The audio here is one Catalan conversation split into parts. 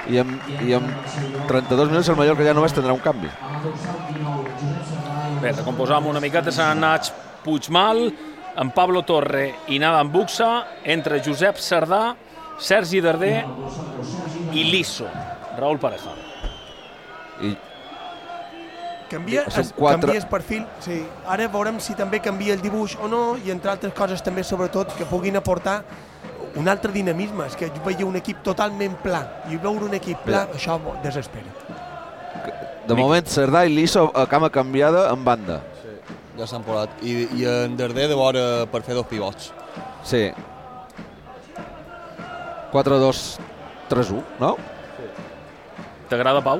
i amb 32 minuts el Mallorca ja només tindrà un canvi. Bé, recomposam una miqueta, se n'han anat Puigmal, en Pablo Torre i Nadan Buxa, entre Josep Sardà, Sergi Darder i Liso. Raúl Pareja. Canvies perfil, sí. Ara veurem si també canvia el dibuix o no, i entre altres coses també, sobretot, que puguin aportar un altre dinamisme. És que jo veia un equip totalment pla, i veure un equip pla, això desespera. De moment, Sardà i Liso a cama canviada en banda. Sí, ja s'han posat. I en Darder de vora per fer dos pivots. Sí. 4-2-3-1, no? T'agrada, Pau?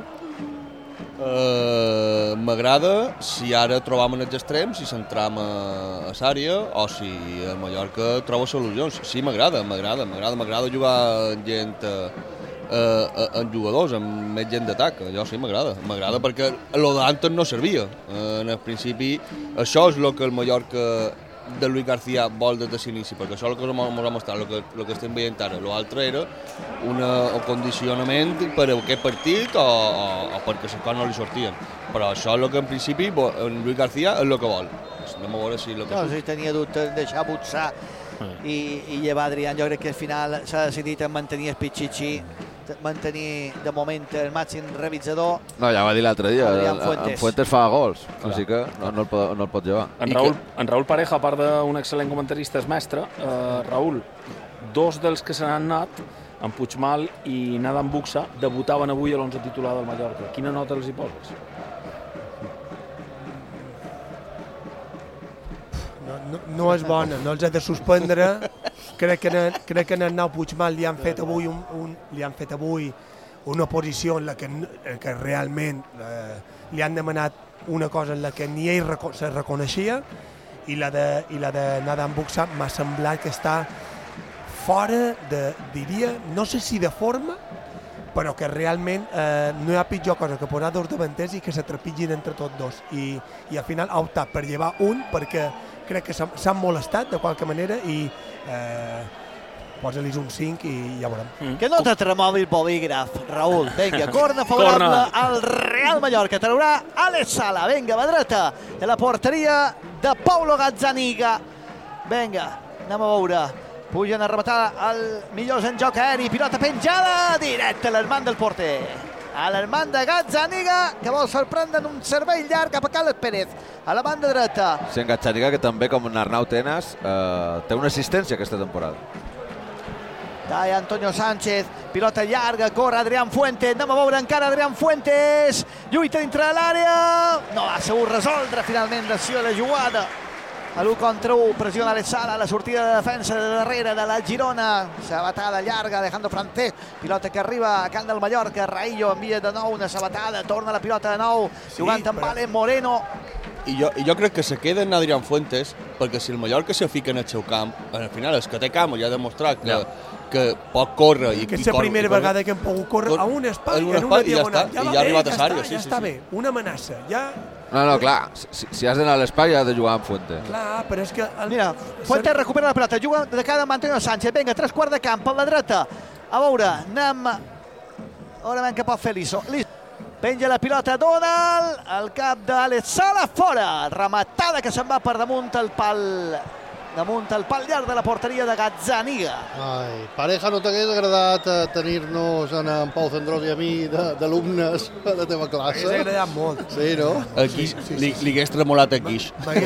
M'agrada si ara trobam en els extrems, si centram a l'àrea o si a Mallorca troba solucions. Sí, m'agrada jugar amb gent, amb jugadors, amb més gent d'atac. Allò sí, m'agrada perquè el d'antes no servia. En el principi, això és el que el Mallorca de Luis García vol des de l'inici, perquè això és el que ens ha mostrat, el que estem veient ara. L'altre era un condicionament per a aquest partit o perquè les coses no li sortien. Però això és el que en principi en Luis García és el que vol. Anem a veure si el que no, si tenia dubte en deixar Butsar i llevar Adrián. Jo crec que al final s'ha decidit en mantenir el Pichichi, mantenir de moment el màxim realitzador. No, ja va dir l'altre dia, en Fuentes fa gols, així que no el pot llevar. En Raúl Pareja, a part d'un excel·lent comentarista, és mestre. Raúl, dos dels que se n'han anat, en Puigmal i Nadan Buxa, debutaven avui a l'11 titular del Mallorca. Quina nota els hi poses? No és bona, no els ha de suspendre. Crec que en el nou Puigmal li han fet avui una posició en la que realment li han demanat una cosa en la que ni ell se reconeixia, i la de Nadan Buxa m'ha semblat que està fora de, diria, no sé si de forma, però que realment no hi ha pitjor cosa que posar dos davanters i que se trepitgin entre tots dos. I al final ha optat per llevar un perquè crec que s'han molestat de qualque manera i posa-li un 5 i ja veurem. Que no te tremoli el bolígraf, Raúl. Vinga, corna favorable al Real Mallorca. Traurà Alex Sala. Vinga, va dreta de la porteria de Paulo Gazzaniga. Vinga, anem a veure. Pugen a rematar el millors en joc aeri. Pilota penjada, directe a l'hermant del porter. A l'hermant de Gazzaniga, que vol sorprendre en un servei llarg cap a Carles Pérez, a la banda dreta. Sí, en Gazzaniga, que també, com en Arnau Tenas, té una assistència aquesta temporada. Dai Antonio Sánchez, pilota llarga, corre Adrián Fuentes, anem a veure encara Adrián Fuentes, lluita dintre de l'àrea, no ha sabut resoldre finalment l'acció de la jugada. A l'1 contra 1, pressiona Alex Sala, la sortida de defensa de darrere de la Girona, sabatada llarga, Alejandro Francés, pilota que arriba a camp del Mallorca, Raillo envia de nou una sabatada, torna la pilota de nou, jugant amb Vale Moreno. I jo crec que se queda en Adrián Fuentes, perquè si el Mallorca se fica en el seu camp, al final és que té camp, ja ha demostrat que pot córrer. Que és la primera vegada que hem pogut córrer a un espai, en una diagonal. I ja ha arribat a l'àrea. Ja està bé, una amenaça, ja... No, clar, si has d'anar a l'espai has de jugar amb Fuentes. Clar, però és que... Mira, Fuentes recupera la pilota, juga de cara amb Antonio Sánchez, vinga, 3/4 de camp, per la dreta. A veure, anem... Ara veiem què pot fer Liso. Penja la pilota Donald, al cap d'Alex Sala, fora. Rematada que se'n va per damunt el pal llarg de la porteria de Gazzaniga. Ai, Pareja, no t'hagués agradat tenir-nos en Pau Cendrós i a mi d'alumnes a la teva classe? M'hagués agradat molt. Sí, no? Aquí li hagués tremolat aquí.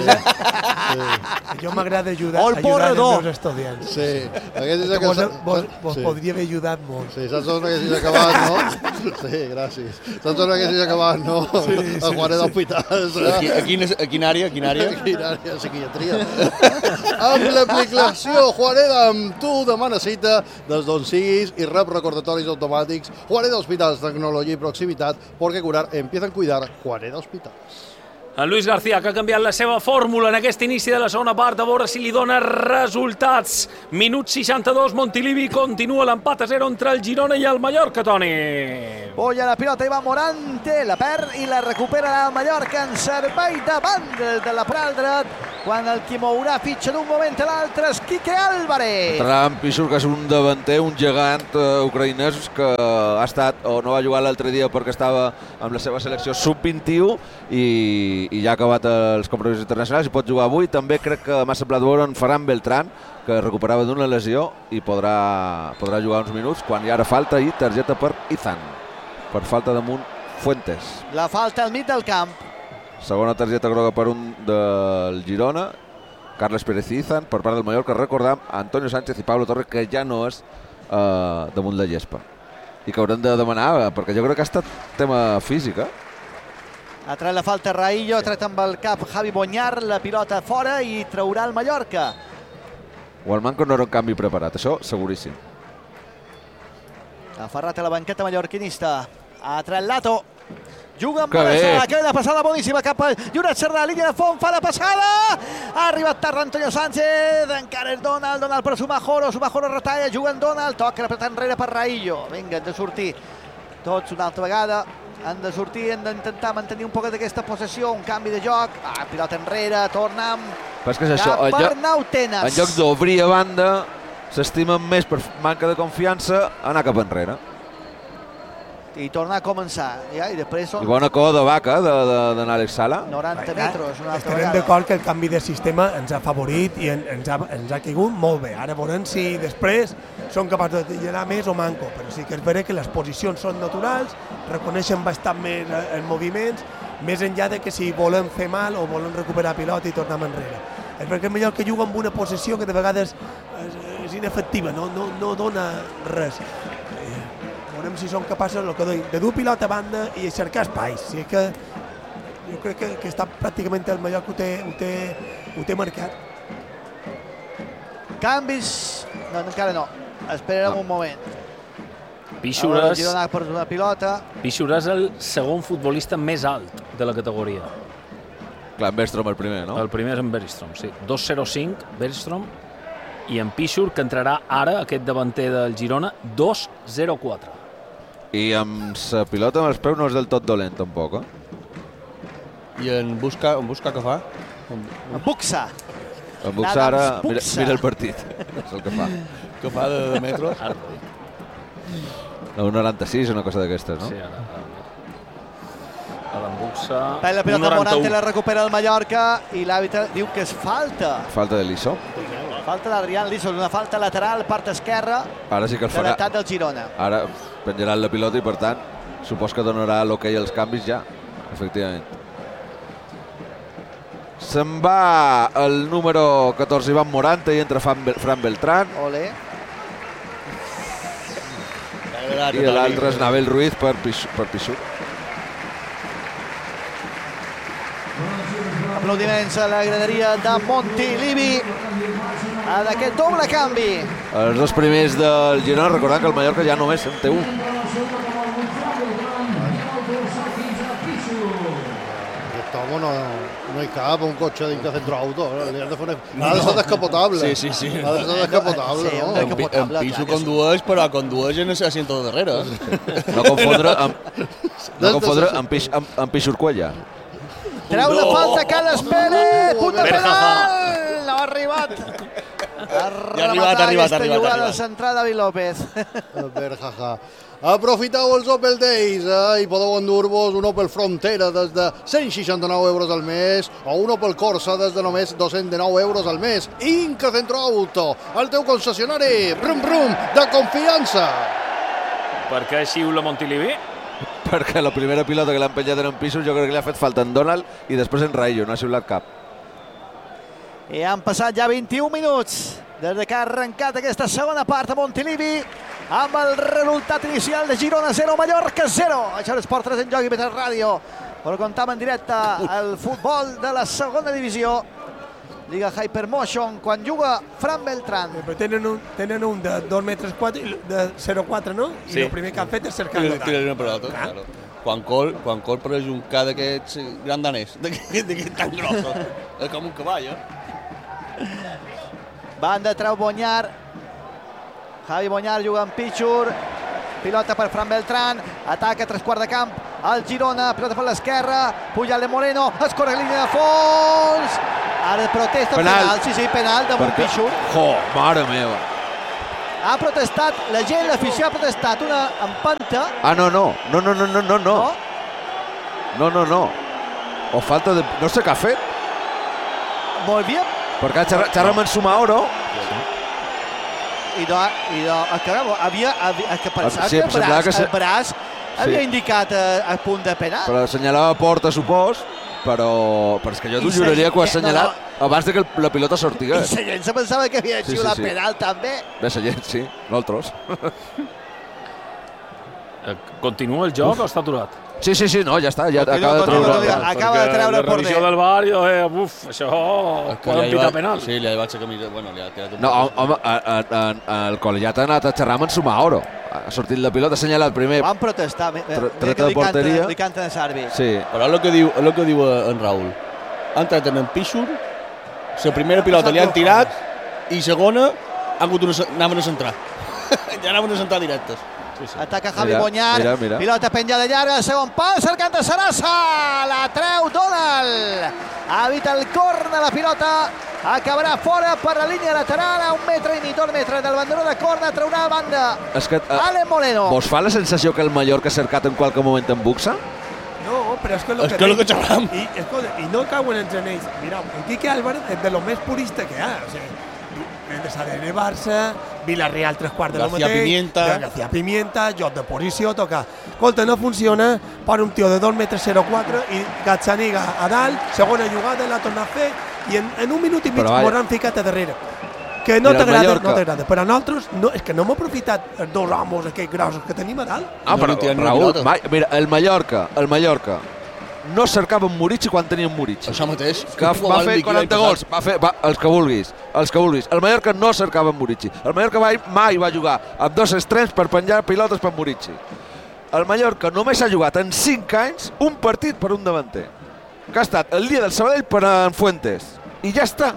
Jo m'agrada ajudar els meus estudiants. Sí. Vos podria haver ajudat molt. Sí, saps on haguessis acabat, no? Sí, gràcies. Saps on haguessis acabat, no? A Juanet d'Hospitals. A quina àrea? A quina àrea? Psiquiatria. Amb l'aplicació Juaneda amb tu demana cita des d'on siguis i rep recordatoris automàtics. Juaneda Hospitals, tecnologia i proximitat, perquè curar empieza a cuidar. Juaneda Hospitals. En Luis García, que ha canviat la seva fórmula en aquest inici de la segona part, a veure si li dona resultats. Minut 62, Montilivi continua l'empat a 0 entre el Girona i el Mallorca, Toni. Polla la pilota, Iván Morante, la perd i la recupera el Mallorca en servei davant de la paral dret. quan el qui mourà fitxa d'un moment a l'altre és Quique Álvarez. Entrarà en Piszczur, que és un davanter, un gegant ucraïnès que ha estat o no va jugar l'altre dia perquè estava amb la seva selecció sub-21 i ja ha acabat els compromisos internacionals i pot jugar avui. També crec que m'ha semblat veure en Ferran Beltrán, que recuperava d'una lesió i podrà jugar uns minuts quan hi ha ara falta i targeta per Izan, per falta damunt Fuentes. La falta al mig del camp. Segona targeta groga per un del Girona, Carles Pérez Izan, per part del Mallorca. Recordam, Antonio Sánchez i Pablo Torre, que ja no és damunt la gespa i que haurem de demanar, perquè jo crec que ha estat tema físic. Ha tret la falta Raillo, ha tret amb el cap Javi Bonyar, la pilota fora i traurà el Mallorca. O el Manco no era un canvi preparat, això seguríssim. Aferrat a la banqueta mallorquinista. Ha tret Lato. Juga amb Que bé. Sala, que la passada boníssima cap a Lloret Cerdà, línia de fons, fa la passada. Ha arribat tard Antonio Sánchez, encara és Donald per Sumajoro retalla, juga en Donald, toca l'apretar enrere per Raillo. Vinga, hem de sortir tots una altra vegada. Han de sortir, hem d'intentar mantenir un poc d'aquesta possessió, un canvi de joc. Pilota enrere, torna Però és que és això, cap per Nautenes. en lloc d'obrir a banda, s'estimen més per manca de confiança anar cap enrere. I torna a començar. I després són I bona coda de vaca d'anar Alex Sala. 90 metres, una altra Estarem vegada. d'acord que el canvi de sistema ens ha favorit i ens ha caigut molt bé. Ara veurem si després són capaços de llenar més o manco, però sí que és vera que les posicions són naturals, reconeixen bastant més els moviments, més enllà de que si volen fer mal o volen recuperar pilota i tornar enrere. És perquè és millor que juga amb una possessió que de vegades és inefectiva, no dona res. Veurem si són capaços de dur pilota a banda i cercar espais. Si és que jo crec que està pràcticament el Mallorca ho té marcat. Canvis? No, encara no. Esperarem un moment. Piszczur El Girona ha perdut una pilota. és el segon futbolista més alt de la categoria. Clar, en Bergstrom el primer, no? El primer és en Bergstrom, sí. 2.05, Bergstrom, i en Piszczur, que entrarà ara, aquest davanter del Girona, 2.04. I amb la pilota amb els peus no és del tot dolent, tampoc, I en busca què fa? En Buxa. En boxar ara, Nadams Buxa. mira el partit, és el que fa. Què fa de metros? Ara, Un 96, una cosa d'aquestes, no? sí, ara. Buxa, La pilota Morante la recupera el Mallorca i l'àrbitre diu que és falta. Falta de Liso. Falta d'Adrián Liso, una falta lateral, part esquerra Ara sí que el de farà. l'atac del Girona. Ara penjaran la pilota i, per tant, supos que donarà l'hoquei als canvis ja, efectivament. Se'n va el número 14, Ivan Morante, i entra Fran Beltrán. Ole. I l'altre és Navel Ruiz per Piszczur. Aplaudiments a la graderia de Montilivi d'aquest doble canvi. Els dos primers del Girona, recordant que el Mallorca ja només en té un. Aquest home no hi cap, un cotxe dins de centroauto. Ha de ser descapotable. Sí. Ha de ser descapotable, Sí, un no? descapotable. En Piszczur condueix, però condueix en l'asiento de darrere. No confondre amb Piszczur Cuella. Treu la falta Carles Pérez, punt de penal! No ha arribat. Ha arribat. Jugada centrada David López. Berjaja. Aprofiteu els Opel Days i podeu endur-vos un Opel Frontera des de 169 euros al mes o un Opel Corsa des de només 209 euros al mes. Inca Centroauto, el teu concessionari, brum brum, de confiança. Per què xiula Montilivi? Perquè la primera pilota que l'ha empenyat en Piszczur jo crec que li ha fet falta en Donald i després en Raillo, no ha xiulat cap. I han passat ja 21 minuts des que ha arrencat aquesta segona part a Montilivi amb el resultat inicial de Girona 0, Mallorca 0. Això és Esport 3 en joc i Betel Ràdio. Per comptar en directe el futbol de la segona divisió. Liga Hypermotion, quan juga Fran Beltrán. Però tenen un de 2 metres 4 i de 0,4, no? I Sí. el primer que han fet és cercar-lo. Tira una pelota, claro. Quan col per un ca d'aquests grandaners, d'aquests tan grossos. És com un cavall, Banda treu Bonyar. Javi Bonyar juga amb Piszczur. Pilota per Fran Beltrán. Ataca 3/4 de camp. El Girona, pilota per l'esquerra. Puja el de Moreno. Escorre línia de fons. Ara protesta penal, sí, penal damunt Pichur. Mare meva. Ha protestat, la gent, l'afició ha protestat una empenta. No. O falta de... No sé què ha fet. Molt bé. Perquè xerra amb en Sumaoro. I pensava que el braç havia indicat a punt de penal. Però assenyalava porta, supos, però és que jo t'ho juraria que ho ha assenyalat abans que la pilota sortigués. I la gent se pensava que havia xiulat penal també. Bé, la gent, sí, nosaltres. Continua el joc o està aturat? Sí, no, ja està, ja acaba de treure. Acaba de treure el porter. La revisió del VAR, això poden pitar penal. Sí, li ha llevat la camisa, bueno, li ha tirat un... No, home, el col·legiat ha anat a xerrar amb en Sumaoro. Ha sortit la pilota, ha assenyalat primer. Van protestar. Treta de porteria. Li canten a Sarvi. Sí. Però és el que diu en Raül. Ha entrat en Pichur, la primera pilota li han tirat i segona anaven a centrar. Ja anaven a centrar directes. Ataca Javi Bonyar, pilota penjada llarga, segon pas, cercant de Sarassa, la treu Donald, evita el corner, la pilota acabarà fora per la línia lateral a 1 metre i mig, 2 metres del banderó de corner, traurà a banda Ale Moreno. Vos fa la sensació que el Mallorca ha cercat en qualque moment en buxa? No, però és que el que xerram. I no cauen entre ells. Mira, el Quique Álvarez és de lo més purista que hi ha. O sigui, de Sadene Barça, Villarreal 3/4 de lo mateix, García Pimienta, joc de posició, toca. Escolta, no funciona, pon un tio de 2 metres 0,4 i Gazzaniga a dalt, segona jugada, la torna a fer i en 1 minut i mig m'ho han ficat a darrere. Que no t'agrada, però nosaltres és que no hem aprofitat els 2 homes aquells grossos que tenim a dalt. Però Raül, mira, el Mallorca no cercava en Murici quan tenia en Murici. Això mateix. Que va fer 40 gols, els que vulguis. El Mallorca no cercava en Murici. El Mallorca mai va jugar amb 2 extrems per penjar pilotes per Murici. El Mallorca només ha jugat en 5 anys un partit per un davanter. Que ha estat el dia del Sabadell per en Fuentes. I ja està.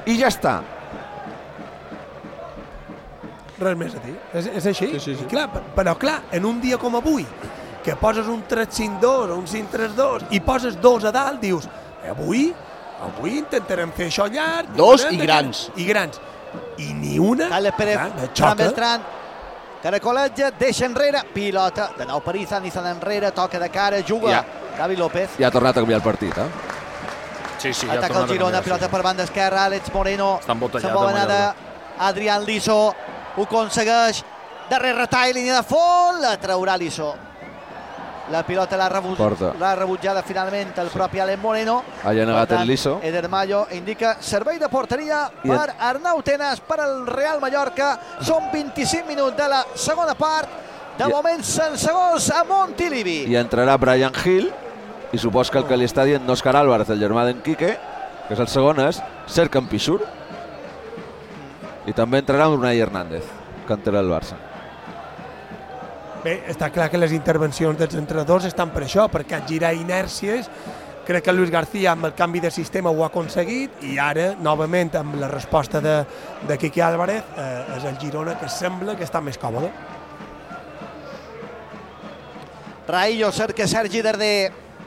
Res més a dir. És així. Sí. Però clar, en un dia com avui, que poses un 3-5-2 o un 5-3-2 i poses 2 a dalt, dius, avui intentarem fer això llarg. 2 i grans. I ni una. Carles Pérez, Fran Beltrán, caracoletja, deixa enrere, pilota, de nou per Izan enrere, toca de cara, juga Gavi López. Ja ha tornat a canviar el partit, Sí, ataca el Girona, pilota per banda esquerra, Àlex Moreno, se'n vol anar d'Adrián Liso, ho aconsegueix, darrer retall, línia de fons, la traurà Liso. La pilota l'ha rebutjada finalment el propi Àlex Moreno. Ha negat el Liso. Eder Mayo indica servei de porteria per Arnau Tenas per al Real Mallorca. Són 25 minuts de la segona part. De moment sense gols a Montilivi. I entrarà Brian Hill i supos que el que li està dient Òscar Álvarez, el germà d'en Quique, que és el segon, és Serkan Pichur. I també entrarà Unai Hernández, canterà del Barça. Bé, està clar que les intervencions dels entrenadors estan per això, perquè girar inèrcies. Crec que Luis García amb el canvi de sistema ho ha aconseguit i ara, novament, amb la resposta de Quique Álvarez, és el Girona que sembla que està més còmode. Raillo cerca Sergi Darder.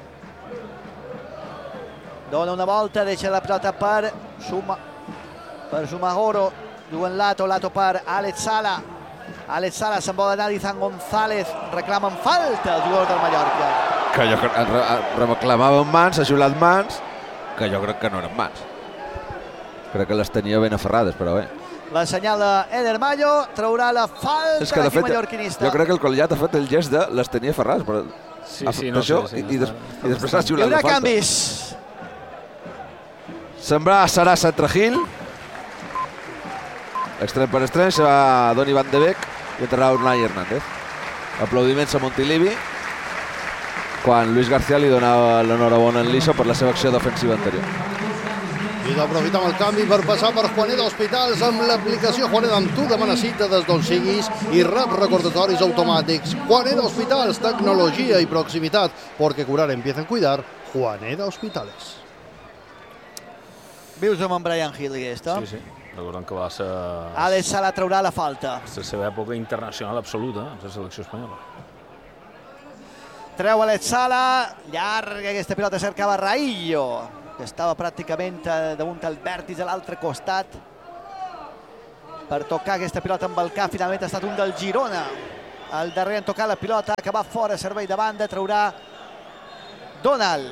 Dona una volta, deixa la pilota per Sumagoro. Juguen Lato per Àlex Sala. Àlex Sala se'n vol anar d'Izan González, reclamen falta el jugador del Mallorca. Que jo reclamaven mans, ha xiulat mans, que jo crec que no eren mans. Crec que les tenia ben aferrades, però bé. La senyal d'Eder Mayo traurà la falta d'aquí mallorquinista. Jo crec que el col·legiat ha fet el gest de les tenia aferrades, però i després ha xiulat la falta. Hi haurà canvis. Serà Sandra Gil. Extrem per extrem, se va Donny Van de Beek i entrarà Unai Hernández. Aplaudiments a Montilivi quan Luis García li donava l'enhorabona en Liso per la seva acció defensiva anterior. I aprofitem el canvi per passar per Juaneda Hospitals amb l'aplicació Juaneda amb tu. Demana cita des d'on siguis i rep recordatoris automàtics. Juaneda Hospitals, tecnologia i proximitat, perquè curar empieza en cuidar. Juaneda Hospitales. Vius amb en Brian Hill, aquesta? Sí. Recordem que va ser... Àlex Sala traurà la falta. La seva època internacional absoluta amb la selecció espanyola. Treu Àlex Sala, llarga aquesta pilota, cercava Raillo. que estava pràcticament damunt el vèrtex a l'altre costat per tocar aquesta pilota amb el cap. Finalment ha estat un del Girona el darrer en tocar la pilota, que va fora, servei de banda, traurà Donald.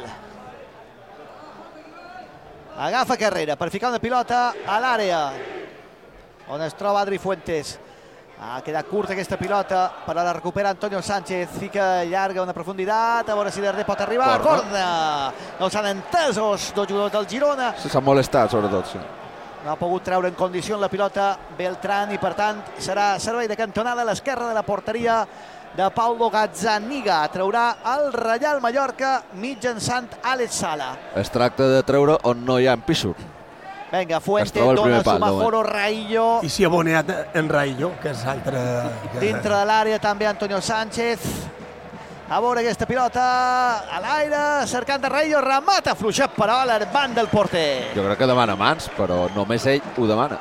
Agafa Carrera per ficar una pilota a l'àrea on es troba Adri Fuentes. Ha quedat curta aquesta pilota, però la recupera Antonio Sánchez, fica llarga, una profunditat, a veure si Darder pot arribar. Corna! No s'han entès els dos jugadors del Girona. S'ha molestat, sobretot, sí. No ha pogut treure en condició la pilota Beltrán i, per tant, serà servei de cantonada a l'esquerra de la porteria de Paulo Gazzaniga. Traurà el Reial Mallorca mitjançant Alex Sala. Es tracta de treure on no hi ha en Pixur. Vinga, Fuente, dona Sumajoro, Raillo. I si ha boneat en Raillo, que és altre... Dintre de l'àrea també Antonio Sánchez. A veure aquesta pilota a l'aire, cercant de Raillo, remata fluixet, però a l'hermant del porter. Jo crec que demana mans, però només ell ho demana.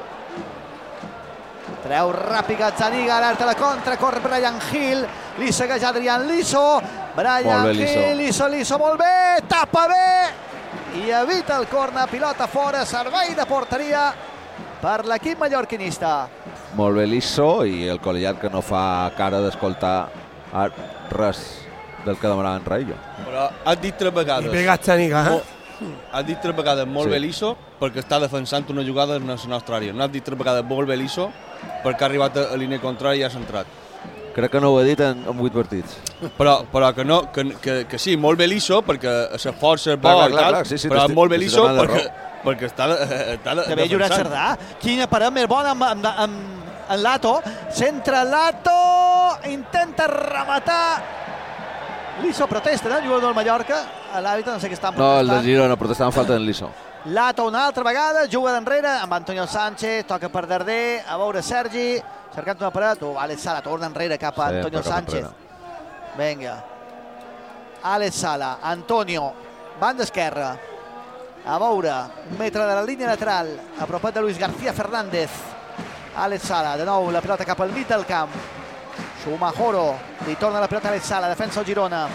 Treu ràpid Gazzaniga, alerta la contra, corre Brian Hill, li segueix Adrián Liso. Brian Hill, Liso, molt bé, tapa bé i evita el corna, pilota fora, servei de porteria per l'equip mallorquinista. Molt bé Liso, i el col·legiat que no fa cara d'escoltar res del que demanava en Raillo. Però has dit 3 vegades. I ve Gazzaniga, Has dit 3 vegades molt bé Liso perquè està defensant una jugada en la nostra àrea. No has dit 3 vegades molt bé Liso perquè ha arribat a línia contrària i ha centrat. Crec que no ho he dit en 8 partits. Però que no, que sí, molt bé Liso perquè la força és bona i tal, sí, però molt bé Liso perquè està també Jurat Cerdà, quina parada més bona amb Lato, centra Lato, intenta rematar, Liso protesta, no? El jugador del Mallorca, l'àrbitre no sé què estan protestant. No, el de Girona protestaven falta en Liso. Lato una altra vegada, juga d'enrere amb Antonio Sánchez, toca per Darder, a veure Sergi, cercant una parada, Alex Sala torna enrere cap a Antonio Sánchez. Vinga. Alex Sala, Antonio, banda esquerra. A veure, 1 metre de la línia lateral, apropat de Luis García Fernández. Alex Sala, de nou la pilota cap al mig del camp. Sumajoro, li torna la pilota a Alex Sala, defensa el Girona.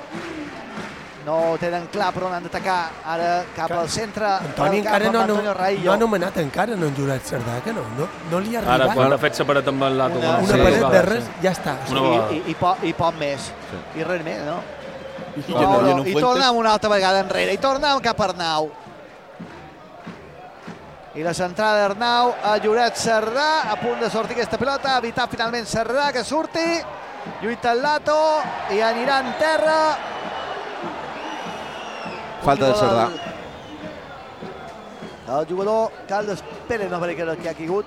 No tenen clar per on han d'atacar, ara cap al centre. Antoni encara no ha anomenat encara en Jurat Cerdà, que no li ha arribat. Ara, quan l'ha fet separat amb el Lato. Una paret de res, ja està. I poc més, i res més, no? I tornem una altra vegada enrere, i tornem cap a Arnau. I la centrada d'Arnau a Jurat Cerdà, a punt de sortir aquesta pilota, evitar finalment Cerdà que surti, lluita el Lato i anirà en terra. Falta de Cerdà. El jugador Carles Pérez no veurà que ha caigut.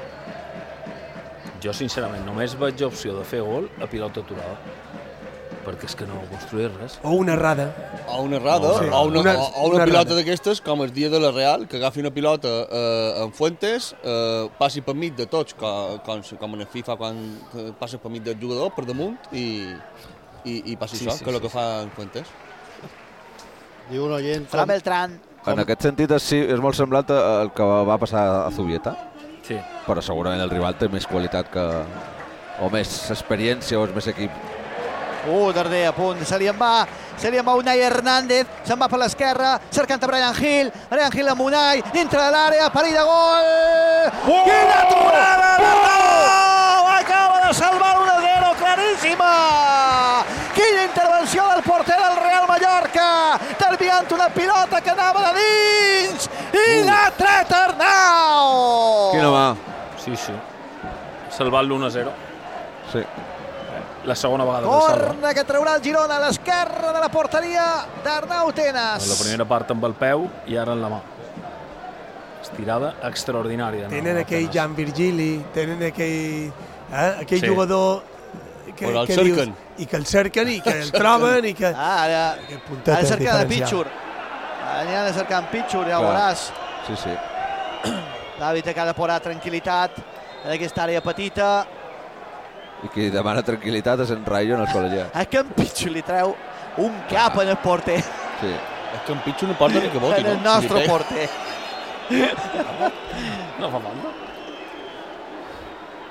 Jo, sincerament, només veig opció de fer gol a pilota aturada. Perquè és que no construir res. O una errada. O una errada, o una pilota d'aquestes, com el dia de la Real, que agafi una pilota en Fuentes, passi per mig de tots, com en el FIFA, quan passa per mig del jugador, per damunt, i passi això, que és el que fa en Fuentes. Diu un oient... Fran Beltrán. En aquest sentit és molt semblant al que va passar a Zubieta. Sí. Però segurament el rival té més qualitat o més experiència o és més equip. Darder a punt, se li en va Unai Hernández, se'n va per l'esquerra, cercant a Brian Hill amb Unai, dintre de l'àrea, perill de gol! Quina aturada d'Arnau! Acaba de salvar l'1-0, claríssima! Quina intervenció del porter del Real Mallorca, desviant una pilota que anava de dins, i l'ha tret Arnau! Quina mà! Sí. Salvat l'1-0. Sí. La segona vegada que salva. Corna que traurà el Girona a l'esquerra de la porteria d'Arnau Tenas. La primera part amb el peu i ara en la mà. Estirada extraordinària. Tenen aquell Jan Virgili, tenen aquell jugador que cerquen. I que el cerquen i que el troben i que... Ara han cercat de Pitxur. Aniran a cercar en Pitxur, ja ho veuràs. Sí. L'àrbitre que ha de posar tranquil·litat en aquesta àrea petita. I qui demana tranquil·litat és en Raillo en el col·legiat. És que en Pitxur li treu un cap en el porter. Sí. És que en Pitxur no porta ni que voti, no? En el nostre porter. No fa falta.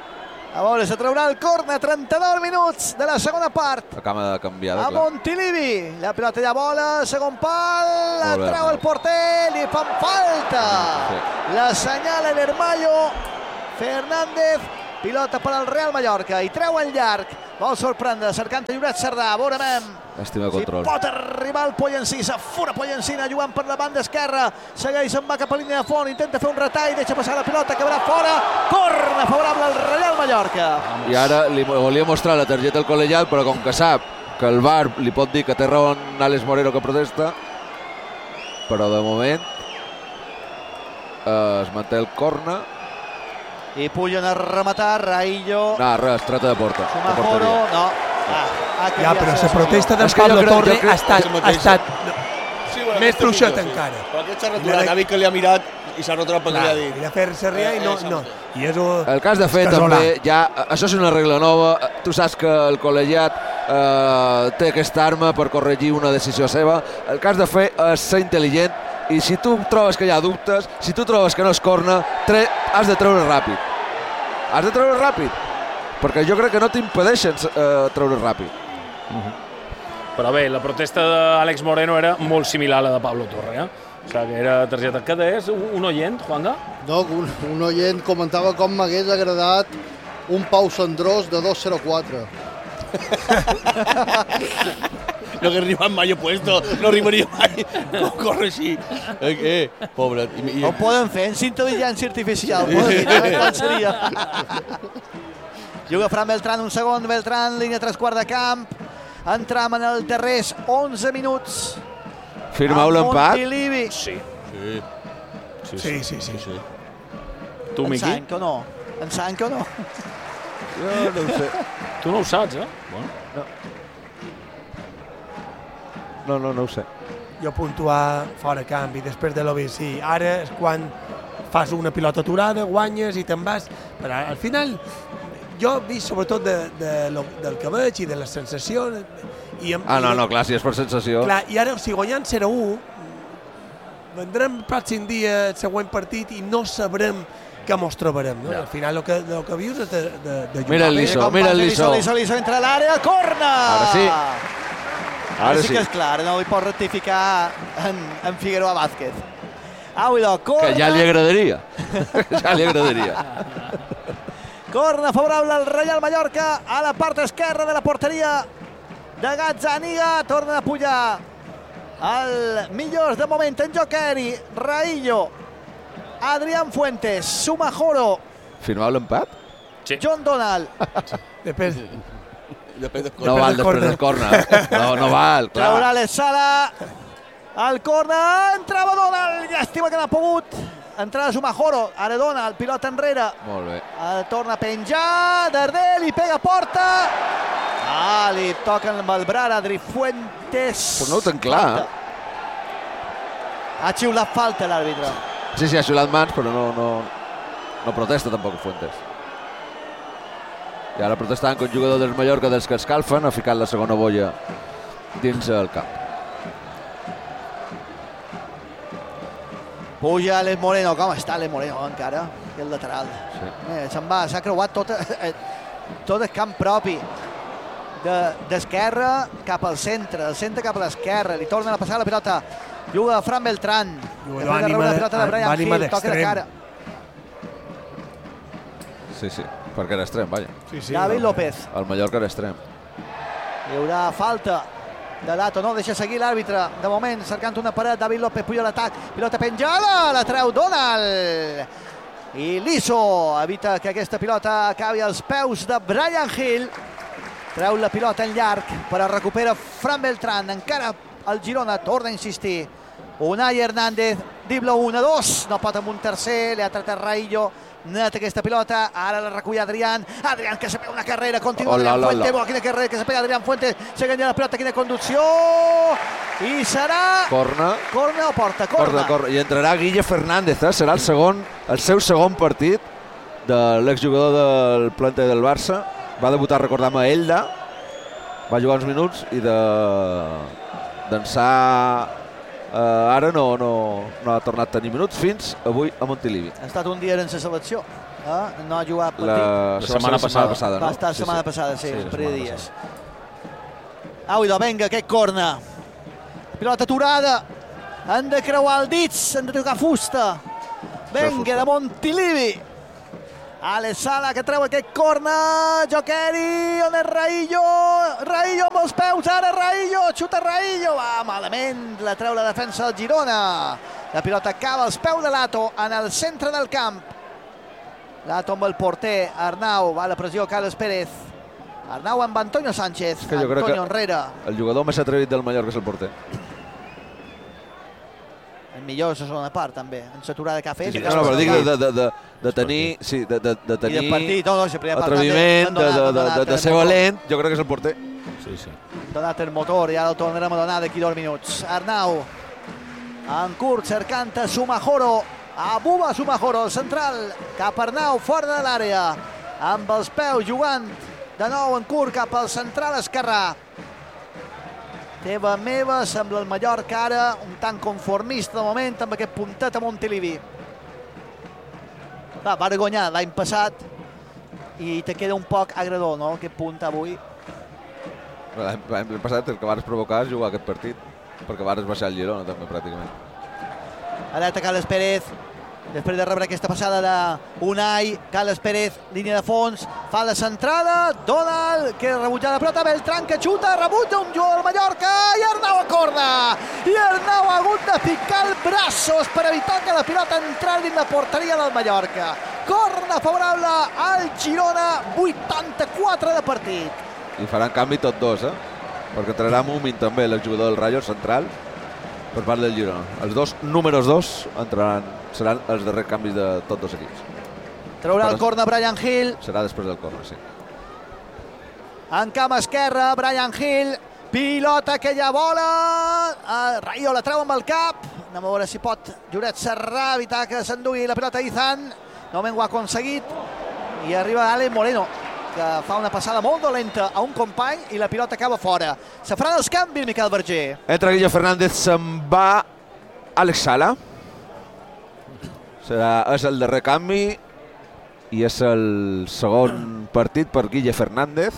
A veure, se traurà el corna, 32 minuts de la segona part. Acaba de canviar, A clar. Montilivi, la pilota ja vola, segon pal, la Molt bé. treu el porter, li fan falta. Sí. La senyala el Hermayo Fernández, pilota per al Real Mallorca i treu el llarg. Vol sorprendre, cercant a Lloret Cerdà, veurem Llàstima de si control. pot arribar el Pollensí, s'afura Pollensina jugant per la banda esquerra, segueix, se'n va cap a línia de fons, intenta fer un retall, deixa passar la pilota, acabarà fora, corna favorable al Real Mallorca. I ara li volia mostrar la targeta al col·legiat, però com que sap que el VAR li pot dir que té raó en Àlex Moreno que protesta, però de moment es manté el corna. I pugen a rematar, Raillo, No, res, trata de porta. de Sumajoro, porteria. no. Ja, però la protesta d'en És que jo Pablo crec- Torre jo crec- ha estat Sí, bueno, més aquesta fluixet opinió, sí. encara. Però aquest s'ha retorat, ha vist que li ha mirat i s'ha retorat perquè li ha dit. Ell ha fer-se riar i no. I és un... El que has de fer casolà. també, ja, això és una regla nova, tu saps que el col·legiat té aquesta arma per corregir una decisió seva, el que has de fer és ser intel·ligent i si tu trobes que hi ha dubtes, si tu trobes que no es corna, has de treure ràpid. Has de treure ràpid, perquè jo crec que no t'impedeixen treure ràpid. Però bé, la protesta d'Àlex Moreno era molt similar a la de Pablo Torre, eh? O sigui, que era targeta. Què deies? Un oient, Juanga? No, un oient comentava com m'hagués agradat un Pau Sandrós de 2.04. No hagués arribat mai a puesto, no arribaria mai. Com corre així? Pobre. Ho poden fer, en intel·ligència artificial. Poden dir, quan seria? Juga Fran Beltrán, un segon, Beltrán, línia 3/4 de camp. Entram en el darrers 11 minuts. Firmau l'empat? Montilivi. Sí. Sí. Tu, En Miqui? Sanco no. En Sanco no. Jo no ho sé. Tu no ho saps, eh? Bueno. No ho sé. Jo puntuar fora camp i després de l'OBC. Ara és quan fas una pilota aturada, guanyes i te'n vas. Però al final, jo he vist sobretot del que veig i de les sensacions. No, clar, si és per sensació. Clar, i ara, si guanyant 0-1, vendrem el pròxim dia el següent partit i no sabrem què mos trobarem. No? Ja. Al final el que vius és de jugar. Mira el Liso, mira el Liso. Liso entra a l'àrea, corna! Ara sí. Ara sí sí. que és clar, no li pot rectificar en Figueroa Vázquez. Corna. Que ja li agradaria. Ja li agradaria. Corna favorable al Real Mallorca a la part esquerra de la porteria de Gazzaniga. Torna a pujar el millor de moment en joc aeri. Raillo, Adrián Fuentes, Sumajoro, Firmau l'empat? Sí. John Donald. Després, No val després del corna. No val, Traurà clar. l'Essala. El corna, entrava Donald. Llàstima que no ha pogut entrar Sumajoro. Ara Donald, pilota enrere. Molt bé. Torna a penjar, Darder li pega a porta. Li toquen amb el brar Adri Fuentes. Però no ho ten clar. Ha xiulat falta l'àrbitre. Sí, ha xiulat mans, però no protesta tampoc Fuentes. I ara protestant que un jugador del Mallorca dels que escalfen ha ficat la segona boia dins el camp. Puja Alex Moreno. Com està Alex Moreno encara? Que el lateral. Sí. Se'n va, s'ha creuat tot el camp propi. D'esquerra cap al centre, del centre cap a l'esquerra. Li tornen a passar la pilota. Juga Fran Beltrán. Juga Després de rebre la pilota de Brian ànima Hill, toca de d'extrem. cara. Sí, perquè era extrem, vaja. sí, David López. El Mallorca era extrem. Hi haurà falta de Lato, no deixa seguir l'àrbitre. De moment, cercant una paret, David López puja l'atac. Pilota penjada, la treu Donald. I Liso evita que aquesta pilota acabi als peus de Brian Hill. Treu la pilota en llarg, però recupera Fran Beltrán. Encara el Girona torna a insistir. Unai Hernández, dribla 1-2, no pot amb un tercer, li ha tret a Raillo. Neta aquesta pilota, ara la recull Adrián que se pega una carrera, continua Adrián Fuentes, quina carrera que se pega Adrián Fuentes, se guanya la pilota, quina conducció, i serà... Corna. Corna o porta? Corna. I entrarà Guille Fernández, serà el seu segon partit de l'exjugador del planter del Barça. Va debutar, recordem, a Elda, va jugar uns minuts i d'ençà ara no ha tornat a tenir minuts fins avui a Montilivi. Ha estat un dia en la selecció, No ha jugat partit. La setmana passada, no? Va estar la setmana passada, sí, un parell de dies. Au, idò, vinga, aquest corna. Pilota aturada. Han de creuar el dits, han de tocar fusta. Vinga, de Montilivi. Ale Sala, que treu aquest corna. Joqueri, on és Raillo? Raillo amb els peus, ara Raillo, xuta Raillo. Va, malament, la treu la defensa del Girona. La pilota acaba als peus de Lato, en el centre del camp. Lato amb el porter, Arnau, va a la pressió, Carles Pérez. Arnau amb Antonio Sánchez, Antonio enrere. El jugador més atrevit del Mallorca és el porter. El millor és la segona part, també, en l'aturada que ha fet. No, però dic de tenir... Sí, de tenir atreviment, de ser valent, jo crec que és el porter. Sí. Donat el motor i ara el tornarem a donar d'aquí 2 minuts. Arnau, en curt, cercant a Sumajoro. A Buba Sumajoro, el central, cap a Arnau, fora de l'àrea. Amb els peus, jugant de nou en curt, cap al central esquerrà. Teva meva, sembla el Mallorca ara, un tant conformista de moment, amb aquest puntet a Montilivi. Va guanyar l'any passat i te queda un poc agrador, no?, aquest punt avui. L'any passat el que vas provocar és jugar aquest partit, perquè vas baixar el Girona també, pràcticament. Alerta Carles Pérez, després de rebre aquesta passada d'Unai. Carles Pérez, línia de fons, fa la centrada, Donald, que rebutja la pelota, Beltrán que xuta, rebutja un jugador del Mallorca, i Arnau a corna! I Arnau ha hagut de picar els braços per evitar que la pilota entrara dins la porteria del Mallorca. Corna favorable al Girona, 84 de partit. I faran canvi tots dos, perquè entrarà Mumin també, l'exjugador del Rayo, central, per part del Girona. Els dos números 2 entraran, seran els darrers canvis de tots dos equips. Traurà el corna Brian Hill. Serà després del corna, sí. En camp esquerre, Brian Hill. Pilota que ja vola. Rayo la treu amb el cap. Anem a veure si pot Lloret Serrà evitar que s'endugui la pilota Izan. No ho ha aconseguit. I arriba Alen Moreno, que fa una passada molt dolenta a un company i la pilota acaba fora. Se faran els canvis, Miquel Verger. Entra Guille Fernández, se'n va Alex Sala. És el darrer canvi i és el segon partit per Guille Fernández.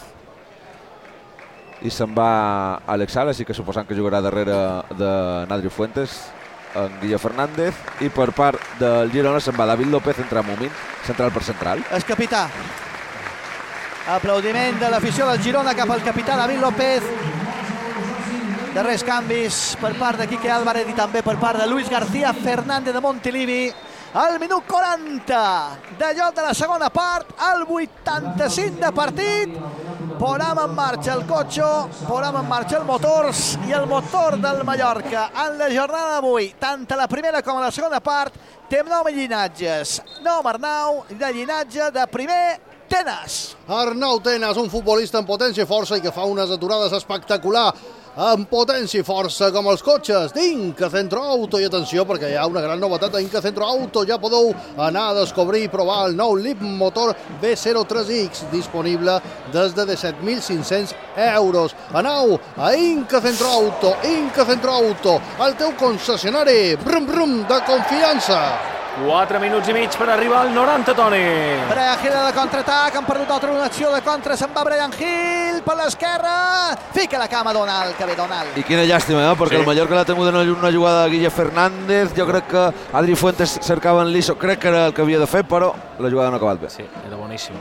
I se'n va Alex Sala, així que suposant que jugarà darrere de Nadri Fuentes en Guille Fernández. I per part del Girona se'n va David López, entra Mumin, central per central. El capità. Aplaudiment de l'afició del Girona cap al capità David López. Darrers canvis per part de Quique Álvarez i també per part de Luis García Fernández de Montilivi. Al minut 40 de joc de la segona part, al 85 de partit. Posam en marxa el cotxe, posam en marxa el motors i el motor del Mallorca. En la jornada d'avui, tant a la primera com a la segona part, té nom i llinatges. Nom Arnau, de llinatge de primer Tenas. Arnau Tenas, un futbolista en potència i força i que fa unes aturades espectaculars en potència i força com els cotxes d'Inca Centro Auto. I atenció, perquè hi ha una gran novetat a Inca Centro Auto. Ja podeu anar a descobrir i provar el nou Leap Motor V03X, disponible des de 17.500 euros. Anau a Inca Centro Auto, Inca Centro Auto, el teu concessionari brum brum de confiança. 4 minuts i mig per arribar al 90, Toni. Brian Hill de contraatac, han perdut altra una acció de contra, se'n va Brian Hill per l'esquerra, fica la cama Donald, que bé Donald. I quina llàstima, perquè el Mallorca l'ha tingut en una jugada de Guille Fernández. Jo crec que Adri Fuentes cercava en l'ISO, crec que era el que havia de fer, però la jugada no ha acabat bé. Sí, era boníssim.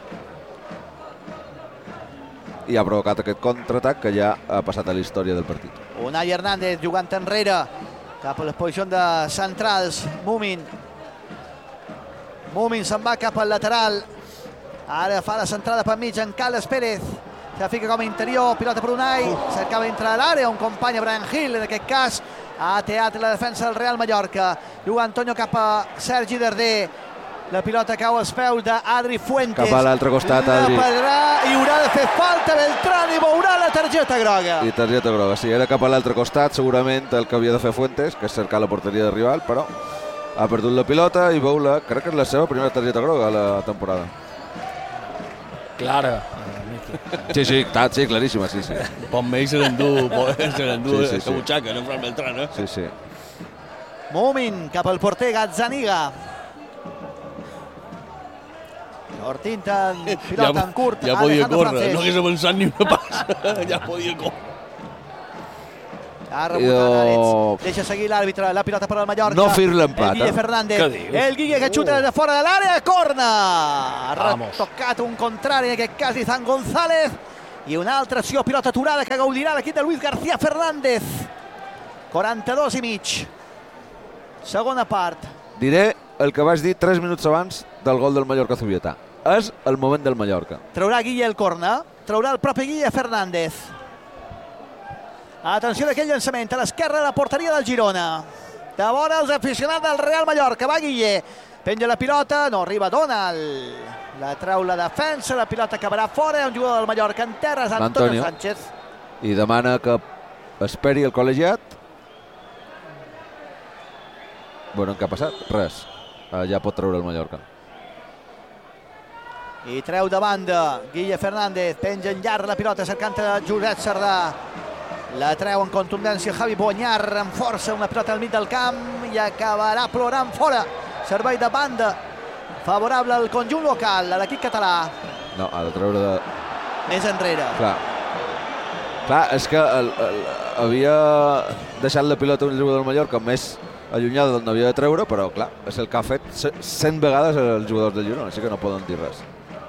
I ha provocat aquest contraatac que ja ha passat a la història del partit. Unai Hernández jugant enrere, cap a les posicions de centrals. Mumin se'n va cap al lateral. Ara fa la centrada per mig en Carles Pérez. Se fica com a interior, pilota per Unai. Cercava dintre de l'àrea, un company, Brian Hill, en aquest cas. Ha teat la defensa del Real Mallorca. Juga Antonio cap a Sergi Darder. La pilota cau als peus d'Adri Fuentes. Cap a l'altre costat, Adri. I haurà de fer falta Beltrán i veurà la targeta groga. I targeta groga, sí. Era cap a l'altre costat, segurament el que havia de fer Fuentes, que és cercar la porteria de rival, però ha perdut la pilota i veu crec que és la seva primera targeta groga a la temporada. Clara. Sí, claríssima, sí. Pot més se l'endú a butxaca, no Fran Beltrán, Sí. Mumin cap al porter Gazzaniga. Sortint en pilota en curt. Ja podia Alejandro córrer, Francés. no hagués avançat ni una passa. Ja podia córrer. Ha rebut Aretz. Deixa seguir l'àrbitre. La pilota per al Mallorca. No fer l'empat, El Guille eh? Fernández. Què dius? El Guille que xuta des de fora de l'àrea. Corna. Ha Vamos. retocat un contrari, en aquest cas Izan González. I una altra acció, pilota aturada que gaudirà l'equip de Luis García Fernández. 42 i mig. Segona part. Diré el que vaig dir 3 minuts abans del gol del Mallorca Zubieta. És el moment del Mallorca. Traurà Guille el corna. Traurà el propi Guille Fernández. Atenció d'aquell llançament a l'esquerra de la porteria del Girona. De vora els aficionats del Real Mallorca. Va Guille. Penja la pilota. No arriba Donald. La treu la defensa. La pilota acabarà fora. Un jugador del Mallorca en terra és Antonio Sánchez. I demana que esperi el col·legiat. Bueno, què ha passat? Res. Ja pot treure el Mallorca. I treu de banda Guille Fernández. Penja en llarg la pilota cercant a Josep Sardà. La treu en contundència Javi Bonyar amb força, una pilota al mig del camp i acabarà plorant fora. Servei de banda favorable al conjunt local, a l'equip català. No, ha de treure de... Més enrere. Clar, és que havia deixat la pilota un jugador del Mallorca més allunyada d'on havia de treure, però clar, és el que ha fet 100 vegades els jugadors del Girona, així que no poden dir res.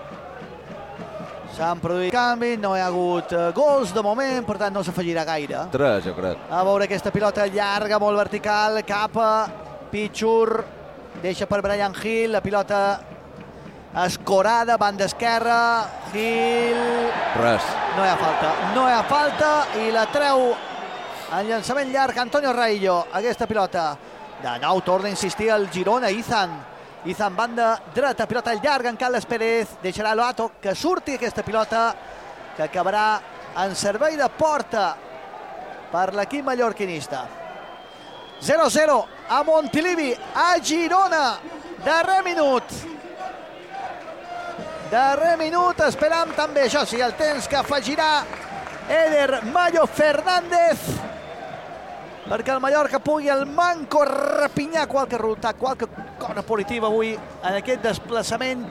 S'han produït canvis, no hi ha hagut gols de moment, per tant no s'afegirà gaire. 3, jo crec. A veure aquesta pilota llarga, molt vertical, cap a Pichur, deixa per Brian Hill, la pilota escorada, banda esquerra, Hill... Res. No hi ha falta i la treu en llançament llarg Antonio Raillo, aquesta pilota. De nou torna a insistir el Girona, Izan banda dreta, pilota llarga en Carles Pérez, deixarà l'Oato que surti aquesta pilota que acabarà en servei de porta per l'equip mallorquinista. 0-0 a Montilivi, a Girona, darrer minut, esperam també, això sí, el temps que afegirà Eder Mayo Fernández perquè el Mallorca pugui el manco repinyar qualque resultat, qualque cosa positiva avui en aquest desplaçament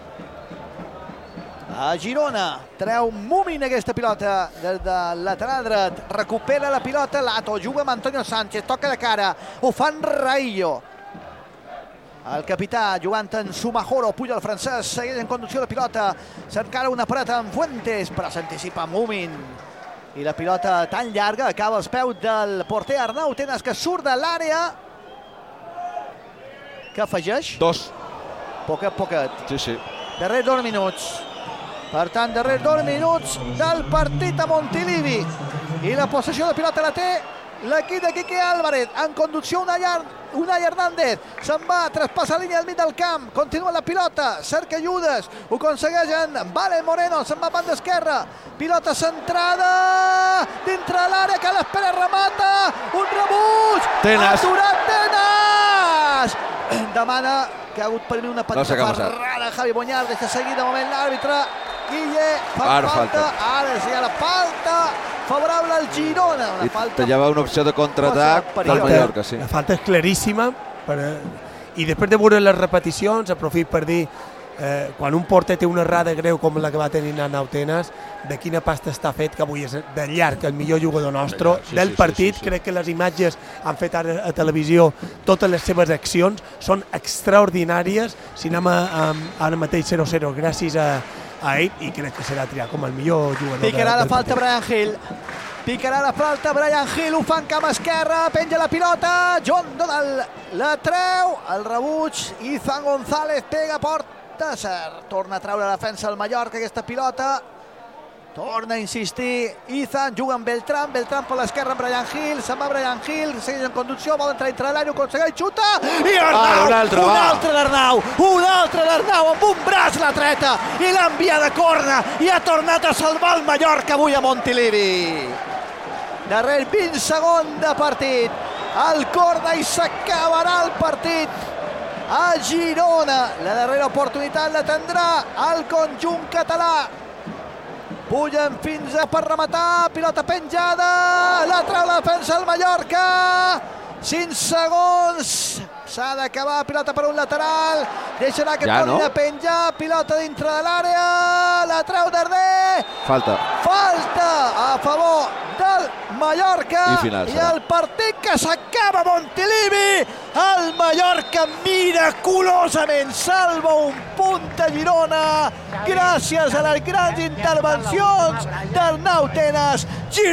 a Girona. Treu Mumin aquesta pilota des de lateral dret, recupera la pilota Lato, juga amb Antonio Sánchez, toca de cara, ho fan Raillo. El capità jugant en Sumajoro, puja el francès, segueix en conducció de pilota, cercarà una pareta amb Fuentes, però s'anticipa Mumin. I la pilota tan llarga acaba als peus del porter Arnau Tenas, que surt de l'àrea. Què afegeix? 2. Poquet. Sí. Darrers 2 minuts. Per tant, darrers 2 minuts del partit a Montilivi. I la possessió de pilota la té l'equip de Quique Álvarez, en conducció Unai Hernández, se'n va, traspassa la línia al mig del camp, continua la pilota, cerca ajudes, ho aconsegueixen, Vale Moreno, se'n va a banda esquerra, pilota centrada, dintre l'àrea, Carles Pérez remata, un rebuig, aturat Tenas, demana que ha hagut per mi una petita ferrada, Javi Bonyar, deixa seguir de moment l'àrbitre, Guille, fa falta, ara sí, la falta, favorable al Girona. I tallava una opció de contraatac del Mallorca, sí. La falta és claríssima i després de veure les repeticions aprofit per dir quan un porter té una errada greu com la que va tenir Arnau Tenas, de quina pasta està fet, que avui és de llarg el millor jugador nostre del partit. Crec que les imatges han fet ara a televisió, totes les seves accions són extraordinàries. Si anem ara mateix 0-0 gràcies a ell, i crec que serà triat com el millor jugador. Picarà la falta Brian Hill, ho fa en camp esquerra, penja la pilota, John Donald la treu, el rebuig, Izan González pega porta, torna a treure la defensa del Mallorca aquesta pilota, torna a insistir, Izan juga amb Beltrán per l'esquerra amb Brian Hill, se'n va Brian Hill, segueix en conducció, vol entrar dintre l'àrea, ho aconsegueix, xuta, i Arnau, un altre d'Arnau, amb un braç la treta, i l'envia de corna, i ha tornat a salvar el Mallorca avui a Montilivi. Darrer 20 segons de partit, el corna i s'acabarà el partit a Girona. La darrera oportunitat la tindrà el conjunt català. Pugen fins a per rematar, pilota penjada, la treu la defensa del Mallorca, 5 segons, s'ha d'acabar, pilota per un lateral, deixarà que torni a penjar, pilota dintre de l'àrea, la treu Darder, falta a favor del Mallorca i el partit que s'acaba a Montilivi. El Mallorca miraculosament salva un punt a Girona gràcies a les grans intervencions d'Arnau Tenas.